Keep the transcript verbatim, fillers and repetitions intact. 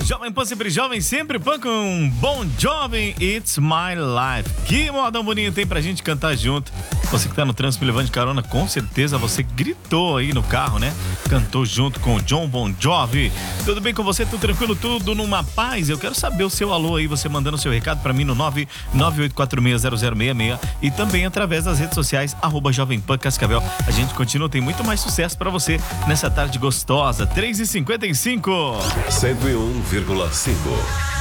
Jovem Pan, sempre jovem, sempre Pan com Bon Jovi, It's My Life. Que modão bonito tem pra gente cantar junto. Você que tá no trânsito me levando de carona, com certeza você gritou aí no carro, né? Cantou junto com o John Bon Jovi. Tudo bem com você? Tudo tranquilo? Tudo numa paz? Eu quero saber o seu alô aí, você mandando o seu recado pra mim no nove nove oito quatro seis zero zero seis seis e também através das redes sociais, arroba Jovem Pan Cascavel. A gente continua, tem muito mais sucesso pra você nessa tarde gostosa. três e cinquenta e cinco. cento e um vírgula cinco.